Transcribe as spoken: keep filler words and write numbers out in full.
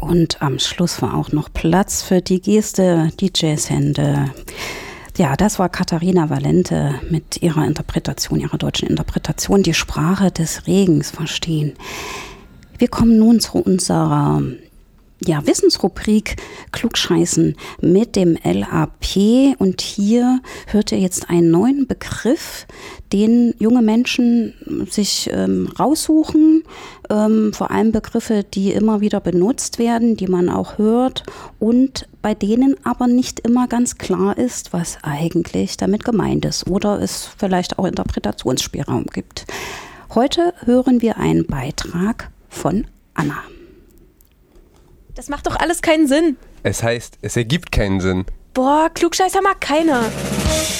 Und am Schluss war auch noch Platz für die Geste, die Jazzhände. Ja, das war Katharina Valente mit ihrer Interpretation, ihrer deutschen Interpretation, die Sprache des Regens verstehen. Wir kommen nun zu unserer ja, Wissensrubrik Klugscheißen mit dem L A P. Und hier hört ihr jetzt einen neuen Begriff, den junge Menschen sich ähm, raussuchen. Ähm, vor allem Begriffe, die immer wieder benutzt werden, die man auch hört und bei denen aber nicht immer ganz klar ist, was eigentlich damit gemeint ist oder es vielleicht auch Interpretationsspielraum gibt. Heute hören wir einen Beitrag von Anna. Das macht doch alles keinen Sinn. Es heißt, es ergibt keinen Sinn. Boah, Klugscheißer mag keiner.